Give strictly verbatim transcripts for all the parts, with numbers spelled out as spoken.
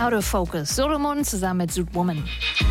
Out of Focus. Solomon zusammen mit Zootwoman.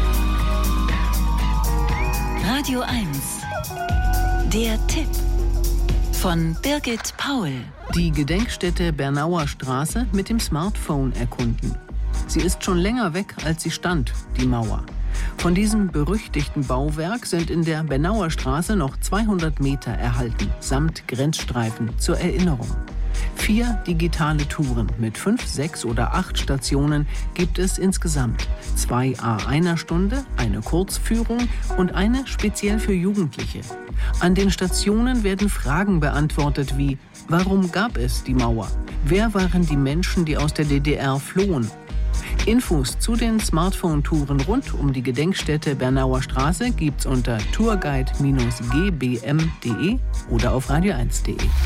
Radio eins. Der Tipp von Birgit Paul. Die Gedenkstätte Bernauer Straße mit dem Smartphone erkunden. Sie ist schon länger weg, als sie stand, die Mauer. Von diesem berüchtigten Bauwerk sind in der Bernauer Straße noch zweihundert Meter erhalten, samt Grenzstreifen zur Erinnerung. Vier digitale Touren mit fünf, sechs oder acht Stationen gibt es insgesamt. Zwei à einer Stunde, eine Kurzführung und eine speziell für Jugendliche. An den Stationen werden Fragen beantwortet wie: Warum gab es die Mauer? Wer waren die Menschen, die aus der D D R flohen? Infos zu den Smartphone-Touren rund um die Gedenkstätte Bernauer Straße gibt's unter tourguide Bindestrich g b m punkt d e oder auf radio eins punkt d e.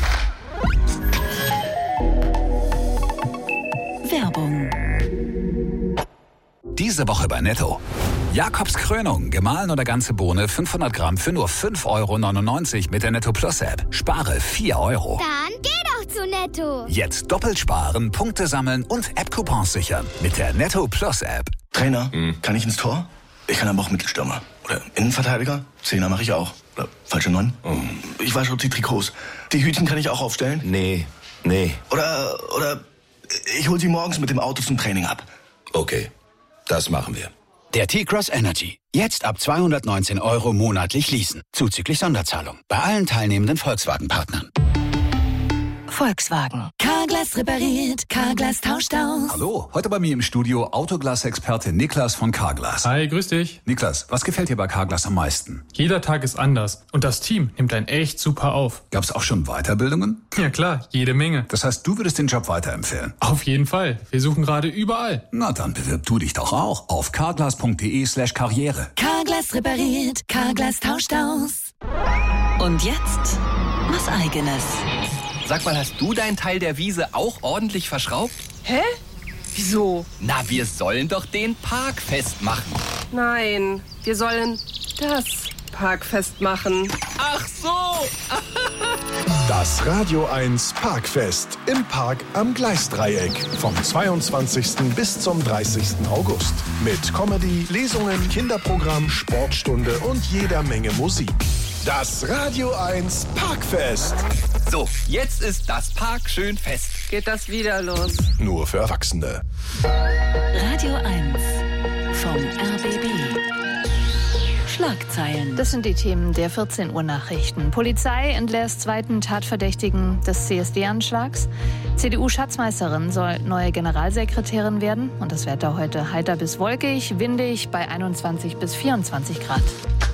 Werbung. Diese Woche bei Netto. Jakobs Krönung, gemahlen oder ganze Bohne, fünfhundert Gramm für nur fünf Euro neunundneunzig mit der Netto Plus App. Spare vier Euro. Dann geh doch zu Netto. Jetzt doppelt sparen, Punkte sammeln und App-Coupons sichern mit der Netto Plus App. Trainer, hm. kann ich ins Tor? Ich kann aber auch Mittelstürmer. Oder Innenverteidiger? Zehner mache ich auch. Oder falsche Neun? Oh. Ich wasche die Trikots. Die Hütchen kann ich auch aufstellen? Nee, nee. Oder, oder ich hol sie morgens mit dem Auto zum Training ab. Okay, das machen wir. Der T-Cross Energy. Jetzt ab zweihundertneunzehn Euro monatlich leasen. Zuzüglich Sonderzahlung. Bei allen teilnehmenden Volkswagen-Partnern. Volkswagen. Carglass repariert, Carglass tauscht aus. Hallo, heute bei mir im Studio Autoglas-Experte Niklas von Carglass. Hi, grüß dich. Niklas, was gefällt dir bei Carglass am meisten? Jeder Tag ist anders und das Team nimmt einen echt super auf. Gab's auch schon Weiterbildungen? Ja klar, jede Menge. Das heißt, du würdest den Job weiterempfehlen? Auf jeden Fall. Wir suchen gerade überall. Na, dann bewirb du dich doch auch auf carglass punkt d e slash karriere. Carglass repariert, Carglass tauscht aus. Und jetzt was Eigenes. Sag mal, hast du deinen Teil der Wiese auch ordentlich verschraubt? Hä? Wieso? Na, wir sollen doch den Park festmachen. Nein, wir sollen das Park festmachen. Ach so! Das Radio eins Parkfest im Park am Gleisdreieck vom zweiundzwanzigsten bis zum dreißigsten August. Mit Comedy, Lesungen, Kinderprogramm, Sportstunde und jeder Menge Musik. Das Radio eins Parkfest. So, jetzt ist das Park schön fest. Geht das wieder los? Nur für Erwachsene. Radio eins vom R B B. Schlagzeilen. Das sind die Themen der vierzehn Uhr Nachrichten. Polizei entlässt zweiten Tatverdächtigen des C S D-Anschlags. C D U-Schatzmeisterin soll neue Generalsekretärin werden. Und das Wetter heute heiter bis wolkig, windig bei einundzwanzig bis vierundzwanzig Grad.